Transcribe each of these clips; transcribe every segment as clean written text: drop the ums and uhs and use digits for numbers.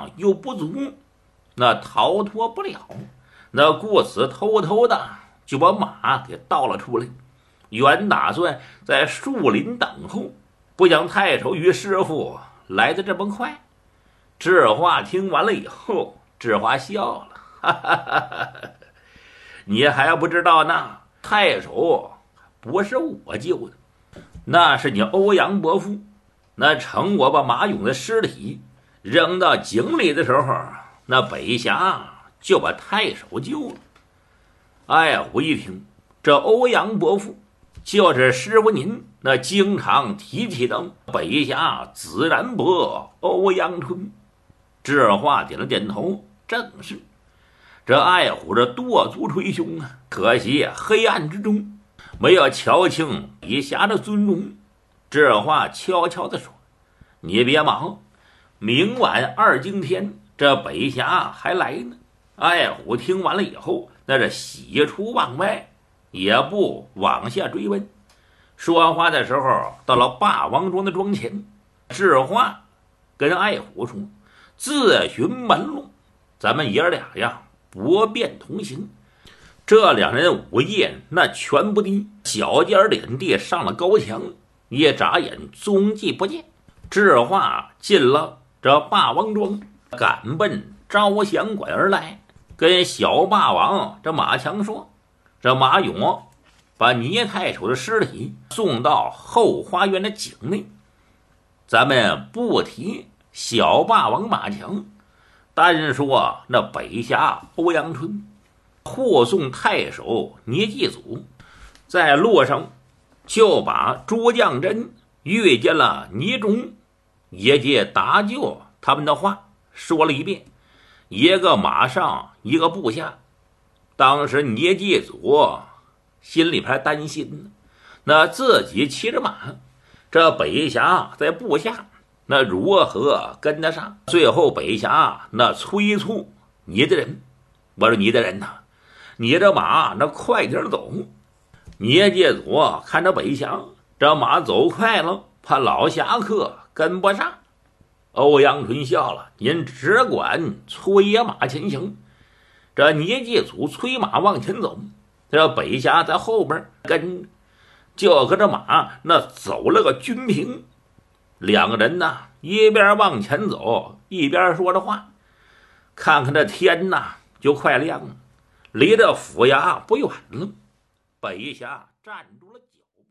量又不足，那逃脱不了，那故此偷偷的就把马给倒了出来，原打算在树林等候，不想太守与师傅来得这么快。智化听完了以后，智化笑了，哈哈哈哈，你还不知道呢，太守不是我救的，那是你欧阳伯父。那趁我把马勇的尸体扔到井里的时候，那北侠就把太守救了。艾虎一听，这欧阳伯父就是师傅您那经常提起的北侠紫然伯欧阳春。智化点了点头，正是。这艾虎这跺足捶胸啊，可惜黑暗之中没有瞧清北侠的尊容。智化悄悄地说，你别忙，明晚2更天这北侠还来呢。艾虎听完了以后，那是喜出望外，也不往下追问。说话的时候到了霸王庄的庄前，智化跟艾虎说，自寻门路，咱们爷俩呀不便同行。这两人午夜那全不低，小尖脸地上了高墙，一眨眼踪迹不见。智化进了这霸王庄，赶奔招降馆而来，跟小霸王这马强说，这马勇把聂太守的尸体送到后花园的井内。咱们不提小霸王马强，单说那北侠欧阳春护送太守聂继祖，在路上就把朱将真遇见了聂忠，也借搭救他们的话说了一遍，一个马上一个部下。当时聂继祖心里还担心呢，那自己骑着马，这北侠在部下，那如何跟得上？最后北侠那催促你的人，我说你的人呐，你这马那快点走。聂介祖看着北侠这马走快了，怕老侠客跟不上。欧阳春笑了，您只管催马前行。这聂介祖催马往前走，这北侠在后边跟着，就和这马那走了个均平。两个人呢一边往前走一边说着话，看看这天呐就快亮了，离这府衙不远了。北侠站住了脚步。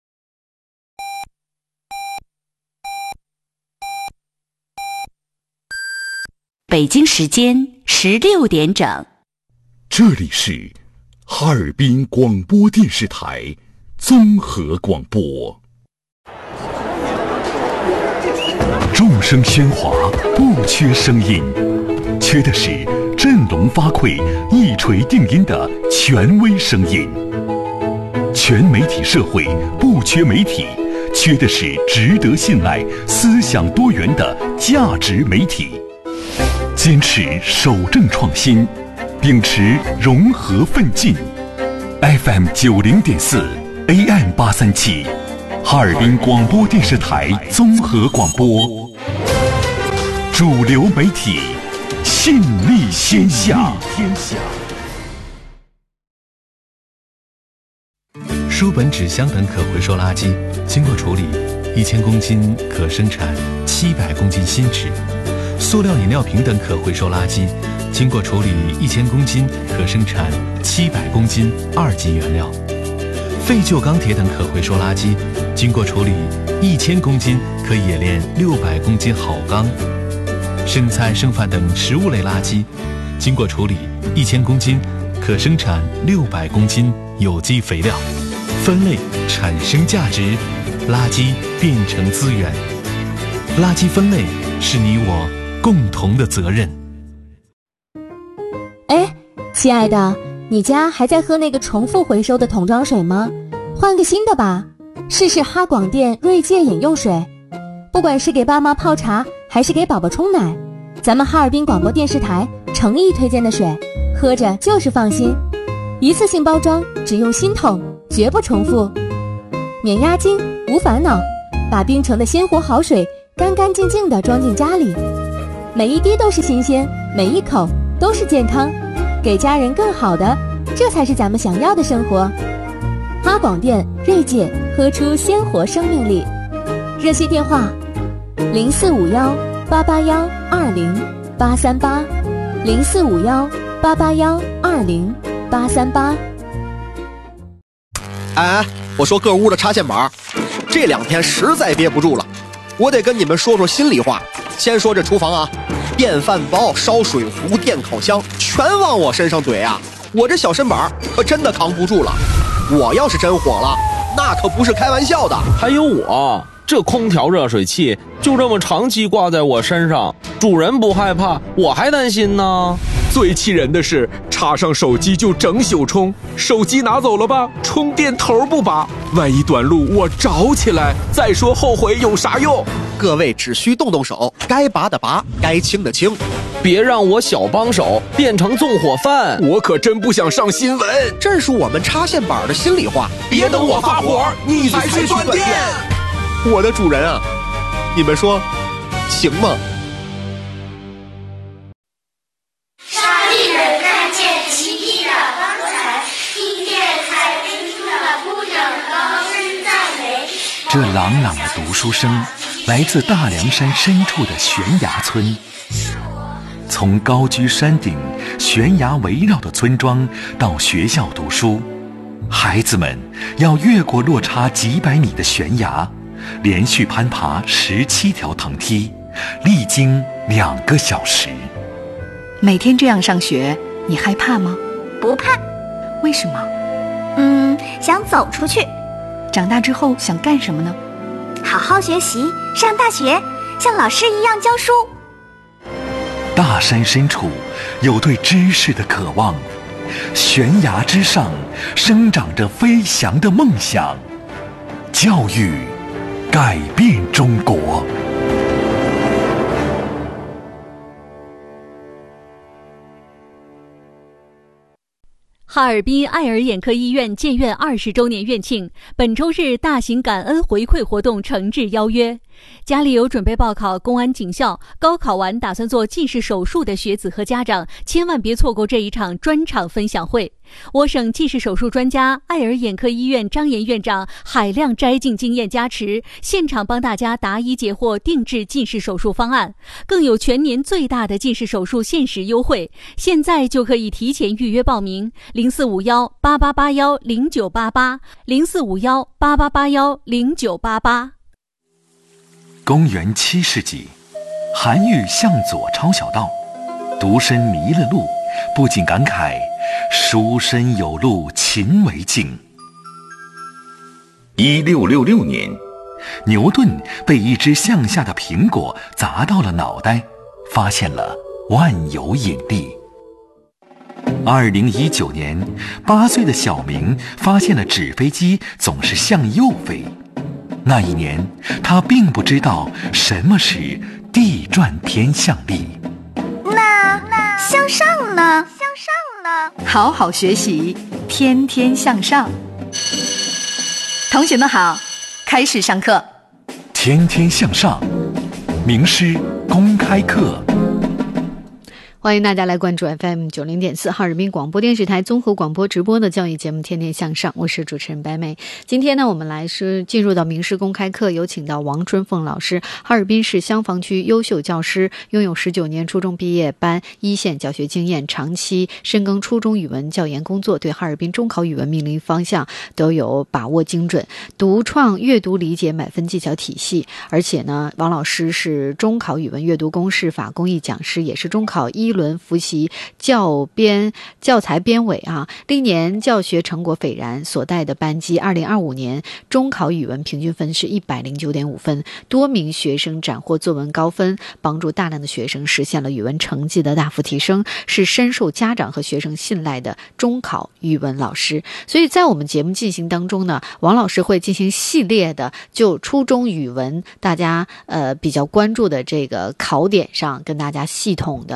北京时间16点整， 这里是哈尔滨广播电视台综合广播。众声喧哗，不缺声音，缺的是振聋发聩、一锤定音的权威声音。全媒体社会不缺媒体，缺的是值得信赖、思想多元的价值媒体。坚持守正创新，秉持融合奋进。FM 90.4 AM 837，哈尔滨广播电视台综合广播。主流媒体，信力天下。 书本、纸箱等可回收垃圾经过处理，1000公斤可生产700公斤新纸；塑料饮料瓶等可回收垃圾经过处理1000公斤可生产700公斤2级原料；废旧钢铁等可回收垃圾经过处理1000公斤可冶炼600公斤好钢；剩菜剩饭等食物类垃圾经过处理1000公斤可生产600公斤有机肥料。分类产生价值，垃圾变成资源。垃圾分类是你我共同的责任。 哎，亲爱的，你家还在喝那个重复回收的桶装水吗？换个新的吧，试试哈广电锐界饮用水。不管是给爸妈泡茶还是给宝宝冲奶，咱们哈尔滨广播电视台诚意推荐的水，喝着就是放心。一次性包装，只用新桶，绝不重复，免押金，无烦恼，把冰城的鲜活好水干干净净地装进家里。 每一滴都是新鲜，每一口都是健康，给家人更好的，这才是咱们想要的生活。哈广电、锐界，喝出鲜活生命力。热线电话：0451-881-20838，0451-881-20838。 哎，我说各屋的插线板，这2天实在憋不住了，我得跟你们说说心里话。先说这厨房啊，电饭煲、烧水壶、电烤箱全往我身上怼啊，我这小身板可真的扛不住了。我要是真火了，那可不是开玩笑的。 还有我这空调热水器就这么长期挂在我身上，主人不害怕，我还担心呢。 最气人的是，插上手机就整宿充，手机拿走了吧，充电头不拔，万一短路我着起来，再说后悔有啥用？ 各位只需动动手，该拔的拔，该清的清， 别让我小帮手变成纵火犯。 我可真不想上新闻， 这是我们插线板的心里话。 别等我发火，你才去断电。 我的主人啊，你们说行吗？ 这朗朗的读书声来自大凉山深处的悬崖村。从高居山顶、悬崖围绕的村庄到学校读书，孩子们要越过落差几百米的悬崖，连续攀爬17条藤梯，历经2个小时。 每天这样上学，你害怕吗？ 不怕。 为什么？ 想走出去。 长大之后想干什么呢？ 好好学习，上大学，像老师一样教书。 大山深处有对知识的渴望，悬崖之上生长着飞翔的梦想。教育改变中国。 哈尔滨爱尔眼科医院建院20周年院庆，本周日大型感恩回馈活动诚挚邀约。家里有准备报考公安警校、高考完打算做近视手术的学子和家长，千万别错过这一场专场分享会。我省近视手术专家、爱尔眼科医院张岩院长海量摘镜经验加持，现场帮大家答疑解惑，定制近视手术方案，更有全年最大的近视手术限时优惠，现在就可以提前预约报名：0451-8881-0988，0451-8881-0988。 公元7世纪，韩愈向左抄小道，独身迷了路，不禁感慨：书生有路勤为径。1666年，牛顿被一只向下的苹果砸到了脑袋，发现了万有引力。2019年，8岁的小明发现了纸飞机总是向右飞。那一年，他并不知道什么是地转偏向力。 那向上呢？向上呢？ 好好学习，天天向上。同学们好，开始上课。 天天向上，名师公开课。 欢迎大家来关注 FM90.4 哈尔滨广播电视台综合广播直播的教育节目《天天向上》，我是主持人白梅。今天呢，我们来是进入到名师公开课，有请到王春凤老师，哈尔滨市襄坊区优秀教师，拥有19年初中毕业班一线教学经验，长期深耕初中语文教研工作，对哈尔滨中考语文命令方向都有把握精准，独创阅读理解满分技巧体系。而且呢，王老师是中考语文阅读公式法公益讲师，也是中考1轮复习教材编委啊，历年教学成果斐然，所带的班级2025年中考语文平均分是109.5分，多名学生斩获作文高分，帮助大量的学生实现了语文成绩的大幅提升，是深受家长和学生信赖的中考语文老师。所以在我们节目进行当中呢，王老师会进行系列的就初中语文大家比较关注的这个考点上，跟大家系统的进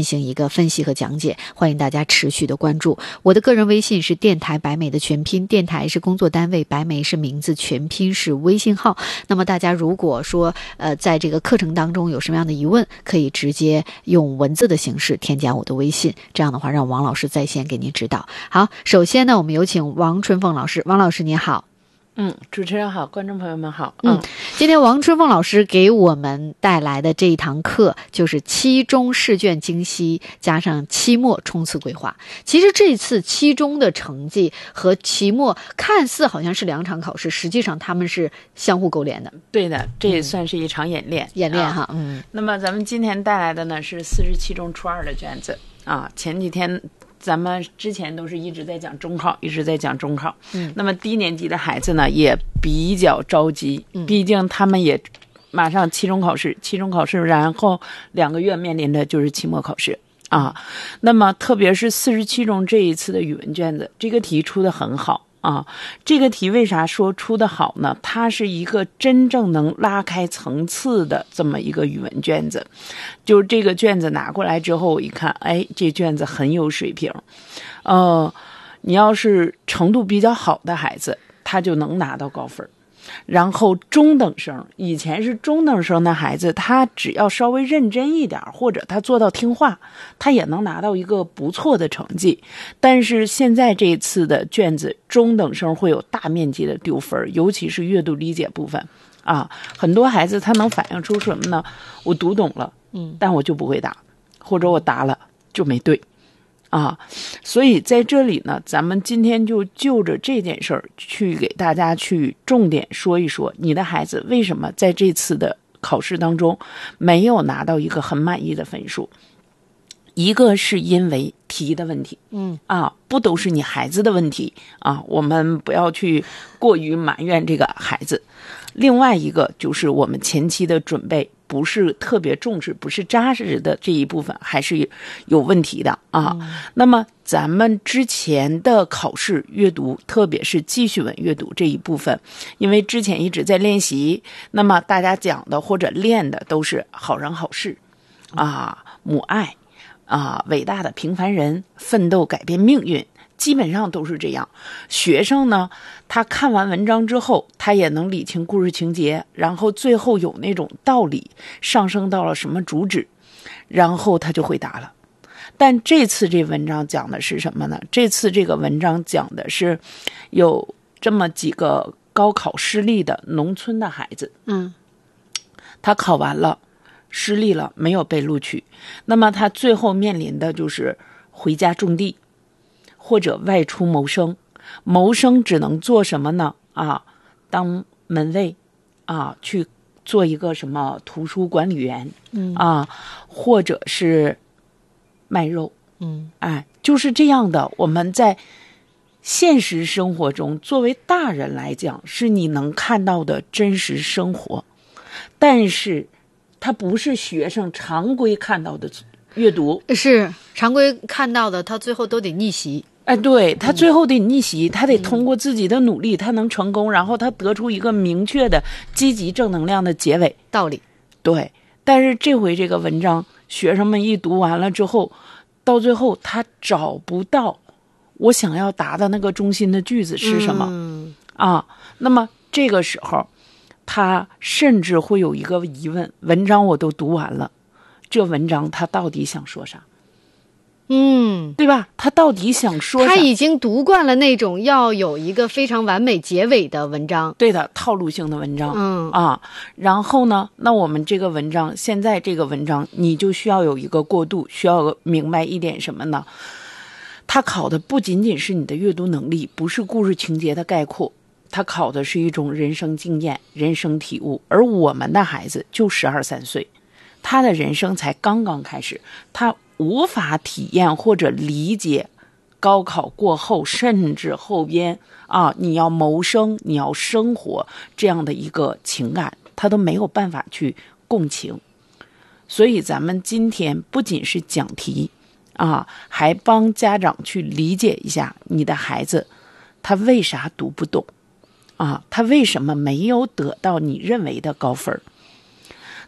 进行一个分析和讲解，欢迎大家持续的关注。我的个人微信是电台白美的全拼，电台是工作单位，白美是名字，全拼是微信号。那么大家如果说在这个课程当中有什么样的疑问，可以直接用文字的形式添加我的微信，这样的话让王老师在线给您指导。好，首先呢，我们有请王春凤老师。王老师您好。 主持人好，观众朋友们好。 今天王春凤老师给我们带来的这一堂课就是期中试卷精析加上期末冲刺规划。其实这次期中的成绩和期末看似好像是2场考试，实际上他们是相互勾连的。 对的，这也算是一场演练。 哈。 那么咱们今天带来的呢是47中初2的卷子啊。前几天咱们之前都是一直在讲中考，那么低年级的孩子呢也比较着急，毕竟他们也马上期中考试，然后2个月面临的就是期末考试啊。那么特别是47中这一次的语文卷子，这个题出得很好啊。这个题为啥说出得好呢？它是一个真正能拉开层次的这么一个语文卷子。就这个卷子拿过来之后，我一看，这卷子很有水平。你要是程度比较好的孩子，他就能拿到高分。然后中等生，以前是中等生的孩子，他只要稍微认真一点，或者他做到听话，他也能拿到一个不错的成绩。但是现在这次的卷子，中等生会有大面积的丢分，尤其是阅读理解部分啊，很多孩子他能反映出什么呢？我读懂了，但我就不会答，或者我答了就没对。所以在这里呢，咱们今天就就着这件事儿去给大家去重点说一说，你的孩子为什么在这次的考试当中没有拿到一个很满意的分数。一个是因为题的问题，不都是你孩子的问题啊，我们不要去过于埋怨这个孩子。另外一个就是我们前期的准备不是特别重视，不是扎实的这一部分还是有问题的啊。那么咱们之前的考试阅读，特别是记叙文阅读这一部分，因为之前一直在练习，那么大家讲的或者练的都是好人好事啊，母爱啊，伟大的平凡人，奋斗改变命运，基本上都是这样。学生呢，他看完文章之后，他也能理清故事情节，然后最后有那种道理上升到了什么主旨，然后他就回答了。但这次这文章讲的是什么呢？这次这个文章讲的是有这么几个高考失利的农村的孩子，他考完了失利了，没有被录取，那么他最后面临的就是回家种地或者外出谋生。谋生只能做什么呢？当门卫去做一个什么图书管理员，或者是卖肉，就是这样的。我们在现实生活中，作为大人来讲，是你能看到的真实生活，但是它不是学生常规看到的阅读， 是常规看到的，他最后都得逆袭。 对，他最后得逆袭，他得通过自己的努力，他能成功，然后他得出一个明确的积极正能量的结尾道理。 对，但是这回这个文章，学生们一读完了之后，到最后他找不到我想要答的那个中心的句子是什么，那么这个时候他甚至会有一个疑问：文章我都读完了，这文章他到底想说啥？对吧？他到底想说啥？ 他已经读惯了那种要有一个非常完美结尾的文章， 对的，套路性的文章，然后呢，那我们这个文章，现在这个文章，你就需要有一个过渡，需要明白一点什么呢？他考的不仅仅是你的阅读能力，不是故事情节的概括，他考的是一种人生经验、人生体悟。而我们的孩子就12、13岁，他的人生才刚刚开始，他无法体验或者理解高考过后，甚至后边你要谋生，你要生活这样的一个情感，他都没有办法去共情。所以咱们今天不仅是讲题还帮家长去理解一下你的孩子他为啥读不懂他为什么没有得到你认为的高分。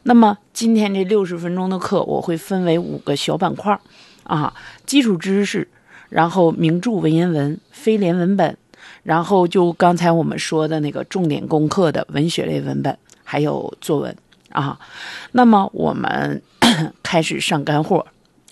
那么今天这60分钟的课，我会分为5个小板块啊，基础知识，然后名著文言文、非联文本，然后就刚才我们说的那个重点功课的文学类文本，还有作文啊。那么我们开始上干货。